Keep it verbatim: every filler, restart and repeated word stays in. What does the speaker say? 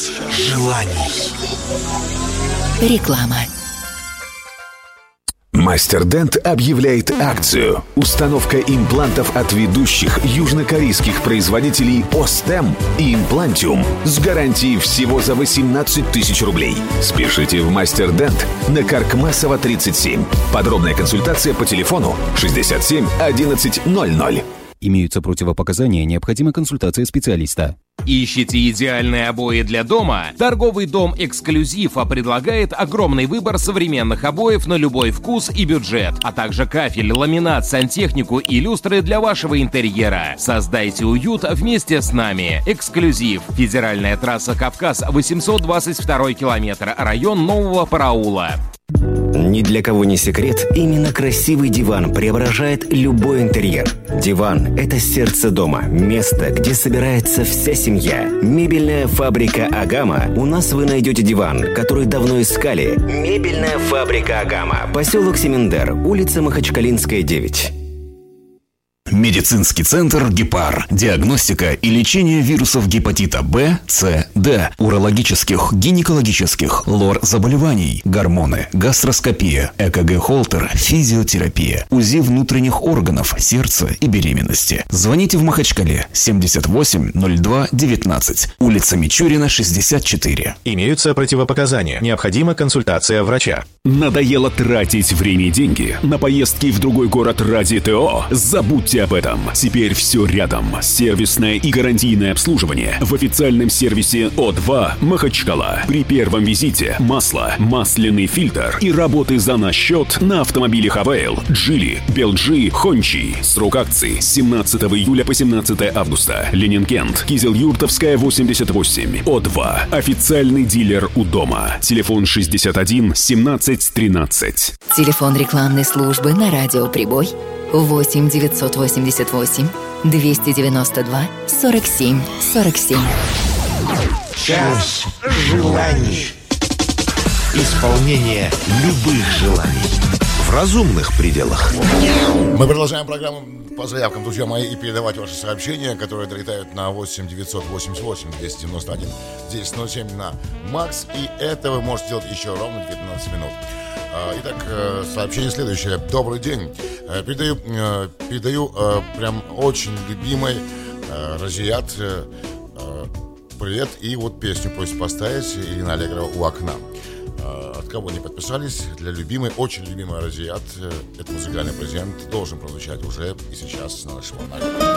желаний. Реклама. Мастер-Дент объявляет акцию. Установка имплантов от ведущих южнокорейских производителей Остем и Имплантиум с гарантией всего за восемнадцать тысяч рублей. Спешите в Мастер-Дент на Каркмасова тридцать семь. Подробная консультация по телефону шестьдесят семь одиннадцать ноль ноль. Имеются противопоказания, необходима консультация специалиста. Ищите идеальные обои для дома? Торговый дом «Эксклюзив» предлагает огромный выбор современных обоев на любой вкус и бюджет, а также кафель, ламинат, сантехнику и люстры для вашего интерьера. Создайте уют вместе с нами. «Эксклюзив». Федеральная трасса «Кавказ», восемьсот двадцать второй километр, район Нового Параула. Ни для кого не секрет, именно красивый диван преображает любой интерьер. Диван – это сердце дома, место, где собирается вся семья. Мебельная фабрика «Агама». У нас вы найдете диван, который давно искали. Мебельная фабрика «Агама». Поселок Семендер, улица Махачкалинская, девять. Медицинский центр «Гепар». Диагностика и лечение вирусов гепатита Б, С, Д, урологических, гинекологических, лор-заболеваний, гормоны, гастроскопия, ЭКГ-холтер, физиотерапия, УЗИ внутренних органов, сердца и беременности. Звоните в Махачкале семьдесят восемь ноль два девятнадцать, улица Мичурина, шестьдесят четыре. Имеются противопоказания. Необходима консультация врача. Надоело тратить время и деньги на поездки в другой город ради ТО? Забудьте об этом. Теперь все рядом. Сервисное и гарантийное обслуживание в официальном сервисе О два Махачкала. При первом визите масло, масляный фильтр и работы за наш счет на автомобиле Хавейл, Джили, Белджи, Хончи. Срок акции с семнадцатого июля по семнадцатое августа. Ленинкент, Кизел-Юртовская, восемьдесят восемь. О два. Официальный дилер у дома. Телефон шестьдесят один семнадцать тринадцать. Телефон рекламной службы на радио «Прибой» восемь девятьсот восемьдесят восемь двести девяносто два сорок семь сорок семь. Час желаний. Исполнение любых желаний в разумных пределах. Мы продолжаем программу по заявкам, друзья мои, и передавать ваши сообщения, которые долетают на восемь девятьсот восемьдесят восемь двести девяносто один десять ноль семь на Макс. И это вы можете сделать еще ровно девятнадцать минут. Итак, сообщение следующее. Добрый день. Передаю, передаю прям очень любимой Разият привет. И вот песню пусть поставить Ирина Аллегрова «У окна». От кого не подписались, для любимой, очень любимой Разият, этот музыкальный презент должен прозвучать уже и сейчас на нашем канале.